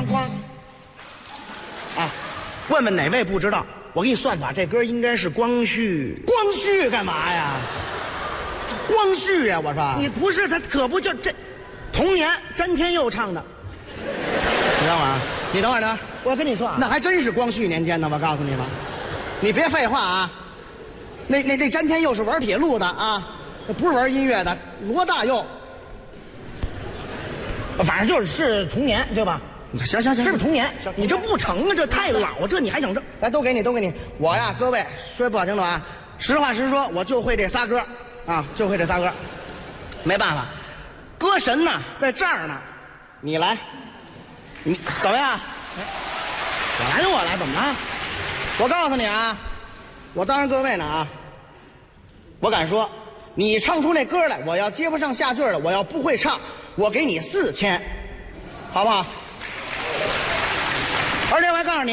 咣。啊，问问哪位不知道？我给你算法，这歌应该是光绪。 光绪干嘛呀？光绪呀！我说你不是他，可不就这？童年詹天佑唱的。 你等会儿啊，你等会儿呢。 我跟你说啊， 那还真是光绪年间的，我告诉你吧，你别废话啊。那詹天佑是玩铁路的啊，那不是玩音乐的。罗大佑， 反正是童年，对吧？ 行，是不是童年？你这不成啊，这太老，这你还想这？ 来，都给你。我呀，各位说不好听的啊，实话实说，我就会这仨歌啊，就会这仨歌。没办法，歌神呢在这儿呢，你来，你怎么样？ 我来，怎么了？ 我告诉你啊，我当着各位呢啊，我敢说，你唱出那歌来，我要接不上下句了，我要不会唱，我给你4000，好不好？而且我还告诉你。